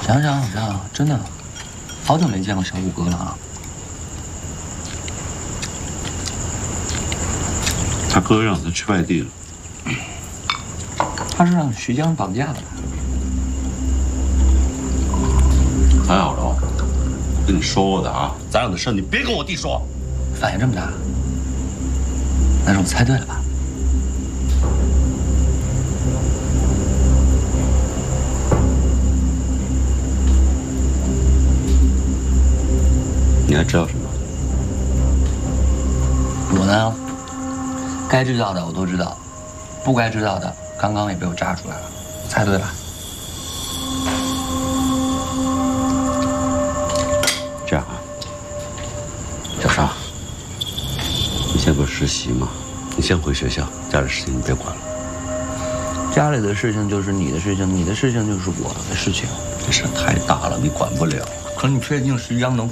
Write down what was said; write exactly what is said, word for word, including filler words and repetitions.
想想好像真的好久没见过小五哥了啊。 他哥让他去外地了。 他是让徐江绑架的。 还好了，我跟你说过的啊，咱俩的事你别跟我弟说。 反应这么大，那是我猜对了吧？ 你还知道什么？ 我呢，该知道的我都知道，不该知道的刚刚也被我炸出来了，猜对吧？ 这样啊，小沙，你先给我实习嘛，你先回学校，家里事情你别管了。 家里的事情就是你的事情，你的事情就是我的事情。 这事太大了，你管不了。 可你确定徐江能